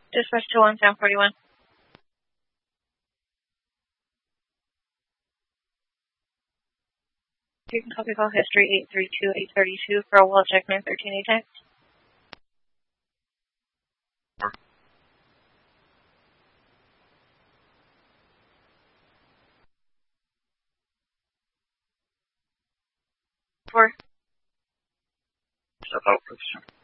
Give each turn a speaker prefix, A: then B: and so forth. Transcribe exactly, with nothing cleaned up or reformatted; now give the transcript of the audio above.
A: Dispatch to one ten forty-one. You can copy call history eight three two eight three two for a wall check nine thirteen Ajax. Four.
B: Step out, please.